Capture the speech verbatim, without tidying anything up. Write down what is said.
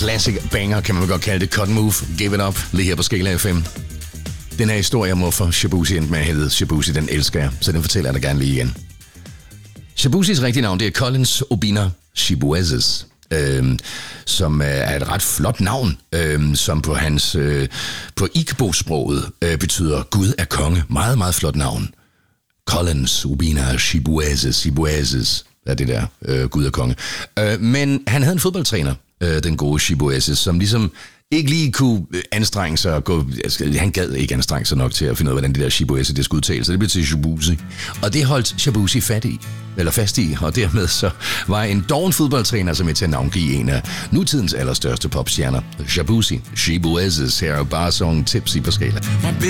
classic banger, kan man godt kalde det. Cut Move, Give It Up, lige her på Skala F M. Den her historie om hvorfor Shaboozey endte med at hedde Shaboozey, den elsker jeg, så den fortæller jeg dig gerne lige igen. Shaboozeys rigtige navn, det er Collins Obinna Chibuezes, øhm, som er et ret flot navn, øhm, som på hans øh, på Igbo-sproget øh, betyder Gud er konge. Meget, meget flot navn. Collins Obinna Chibuezes, Chibuezes er det der, øh, Gud er konge. Øh, men han havde en fodboldtræner, øh, den gode Chibuezes, som ligesom ikke lige kunne anstrenge sig og gå... Altså, han gad ikke anstrenge sig nok til at finde ud af, hvordan det der Chibuezes, det skulle udtale, så det blev til Shaboozey. Og det holdt Shaboozey fat i, eller fast i, og dermed så var en doven fodboldtræner, som er til at navngive en af nutidens allerstørste popstjerner, Shaboozey, Chibuezes, her er bare sådan Tipsy på Skala.